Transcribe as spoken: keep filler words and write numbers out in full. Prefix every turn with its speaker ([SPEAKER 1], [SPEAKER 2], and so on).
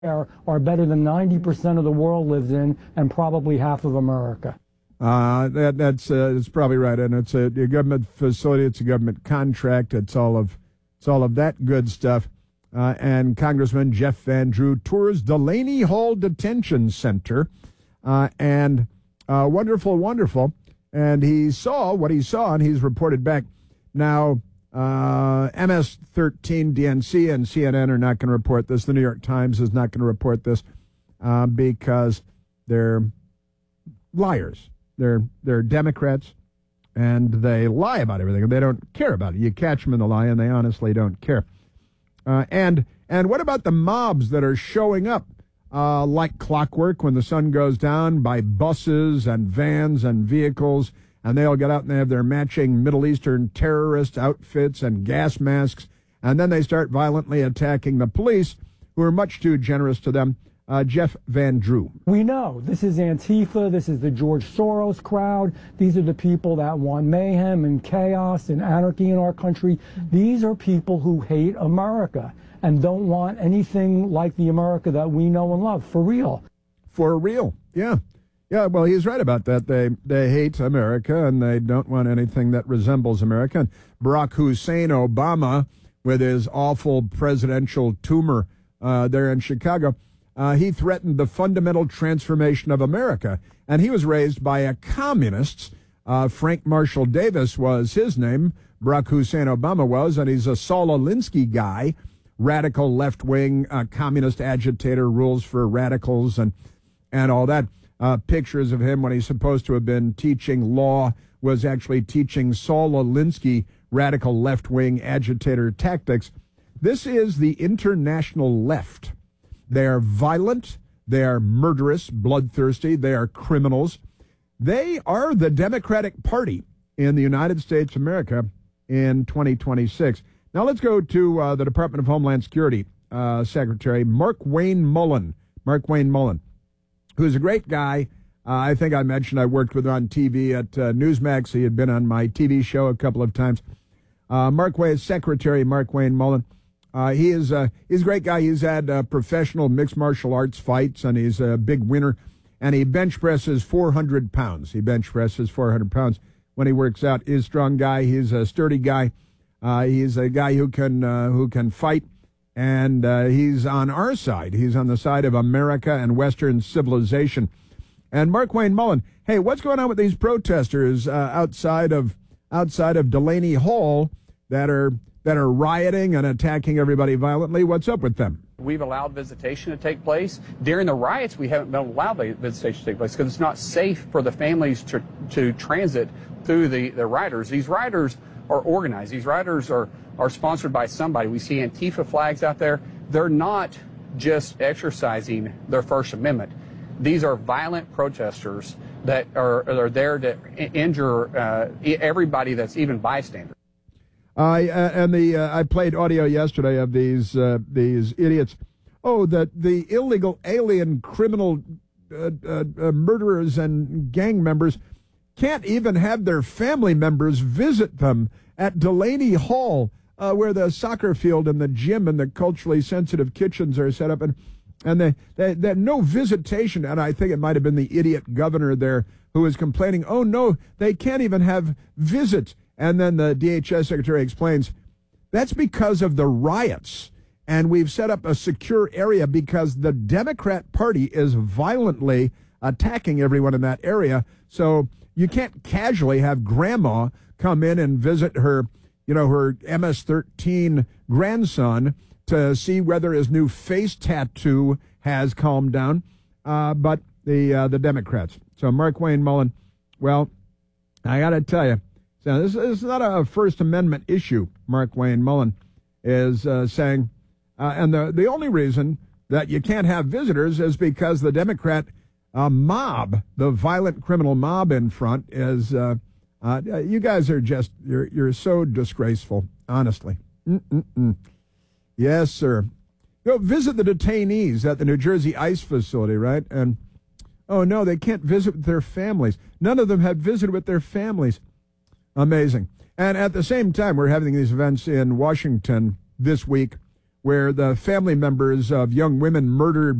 [SPEAKER 1] are better than ninety percent of the world lives in, and probably half of America.
[SPEAKER 2] Uh, that, that's uh, it's probably right, and it's a, a government facility. It's a government contract. It's all of it's all of that good stuff. Uh, and Congressman Jeff Van Drew tours Delaney Hall Detention Center, uh, and uh, wonderful, wonderful. And he saw what he saw, and he's reported back. Now, uh, M S thirteen, D N C, and C N N are not going to report this. The New York Times is not going to report this uh, because they're liars. They're they're Democrats, and they lie about everything. They don't care about it. You catch them in the lie, and they honestly don't care. Uh, and and what about the mobs that are showing up uh, like clockwork when the sun goes down by buses and vans and vehicles, and they all get out and they have their matching Middle Eastern terrorist outfits and gas masks, and then they start violently attacking the police, who are much too generous to them. Uh, Jeff Van Drew.
[SPEAKER 1] We know this is Antifa, this is the George Soros crowd. These are the people that want mayhem and chaos and anarchy in our country. These are people who hate America and don't want anything like the America that we know and love, for real.
[SPEAKER 2] For real, yeah. Yeah, well, he's right about that. They they hate America, and they don't want anything that resembles America. And Barack Hussein Obama, with his awful presidential tumor uh, there in Chicago, Uh, he threatened the fundamental transformation of America, and he was raised by a communist. Uh, Frank Marshall Davis was his name. Barack Hussein Obama was, and he's a Saul Alinsky guy, radical left-wing uh, communist agitator, rules for radicals and and all that. Uh, pictures of him when he's supposed to have been teaching law was actually teaching Saul Alinsky radical left-wing agitator tactics. This is the international left. They are violent, they are murderous, bloodthirsty, they are criminals. They are the Democratic Party in the United States of America in twenty twenty-six. Now let's go to uh, the Department of Homeland Security uh, Secretary Mark Wayne Mullen. Mark Wayne Mullen, who's a great guy. Uh, I think I mentioned I worked with him on T V at uh, Newsmax. He had been on my T V show a couple of times. Uh, Mark Wayne, Secretary Mark Wayne Mullen. Uh, he is uh, he's a great guy. He's had uh, professional mixed martial arts fights, and he's a big winner. And he bench presses four hundred pounds. He bench presses four hundred pounds when he works out. He's a strong guy. He's a sturdy guy. Uh, he's a guy who can uh, who can fight, and uh, he's on our side. He's on the side of America and Western civilization. And Mark Wayne Mullen, hey, what's going on with these protesters uh, outside of outside of Delaney Hall that are that are rioting and attacking everybody violently? What's up with them?
[SPEAKER 3] We've allowed visitation to take place. During the riots, we haven't been allowed visitation to take place because it's not safe for the families to, to transit through the, the riders. These riders are organized. These riders are, are sponsored by somebody. We see Antifa flags out there. They're not just exercising their First Amendment. These are violent protesters that are, are there to injure uh, everybody that's even bystander.
[SPEAKER 2] I uh, and the uh, I played audio yesterday of these uh, these idiots. Oh, that the illegal alien criminal uh, uh, uh, murderers and gang members can't even have their family members visit them at Delaney Hall, uh, where the soccer field and the gym and the culturally sensitive kitchens are set up, and and they they, they no visitation. And I think it might have been the idiot governor there who was complaining. Oh no, they can't even have visits. And then the D H S secretary explains, that's because of the riots. And we've set up a secure area because the Democrat Party is violently attacking everyone in that area. So you can't casually have grandma come in and visit her, you know, her M S thirteen grandson to see whether his new face tattoo has calmed down. Uh, but the, uh, the Democrats. So Mark Wayne Mullen, well, I got to tell you, so this, this is not a First Amendment issue, Mark Wayne Mullen is uh, saying. Uh, and the, the only reason that you can't have visitors is because the Democrat uh, mob, the violent criminal mob in front, is, uh, uh, you guys are just, you're, you're so disgraceful, honestly. Mm-mm-mm. Yes, sir. Go visit the detainees at the New Jersey ICE facility, right? And, oh, no, they can't visit with their families. None of them have visited with their families. Amazing. And at the same time, we're having these events in Washington this week where the family members of young women murdered